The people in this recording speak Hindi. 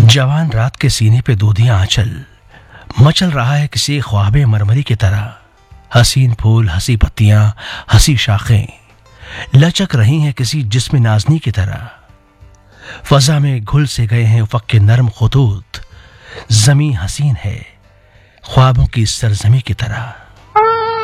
जवान रात के सीने पे दूधिया आंचल मचल रहा है किसी ख्वाबे मरमरी की तरह। हसीन फूल, हंसी पत्तियां, हंसी शाखें लचक रही हैं किसी जिस्म नाजनी की तरह। फजा में घुल से गए हैं उफ़क़ के नर्म खुतूत। ज़मीं हसीन है ख्वाबों की सरजमी की तरह।